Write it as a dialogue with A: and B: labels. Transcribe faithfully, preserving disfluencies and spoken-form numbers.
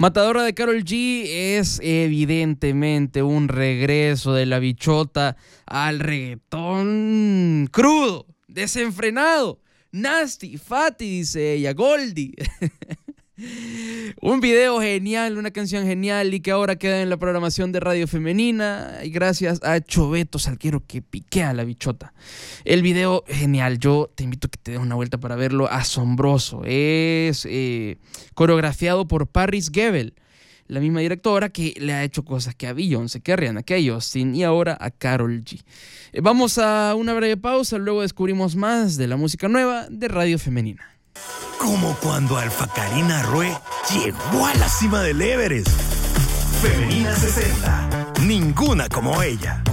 A: Matadora de Karol G es evidentemente un regreso de la bichota al reggaetón crudo, desenfrenado, nasty, fatty, dice ella, Goldie. Un video genial, una canción genial y que ahora queda en la programación de Radio Femenina y gracias a Choveto Salguero que piquea a la bichota. El video genial, yo te invito a que te des una vuelta para verlo, asombroso. Es eh, coreografiado por Paris Gebel, la misma directora que le ha hecho cosas que a Beyoncé, que a Rihanna, que a Justin y ahora a Karol G. Eh, vamos a una breve pausa, luego descubrimos más de la música nueva de Radio Femenina.
B: Como cuando Alfa Karina Rue llegó a la cima del Everest. Femenina sesenta. Ninguna como ella.